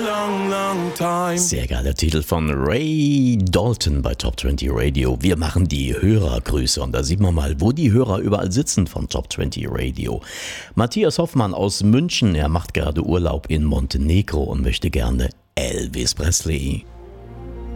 Sehr geiler Titel von Ray Dalton bei Top 20 Radio. Wir machen die Hörergrüße und da sieht man mal, wo die Hörer überall sitzen von Top 20 Radio. Matthias Hoffmann aus München, er macht gerade Urlaub in Montenegro und möchte gerne Elvis Presley.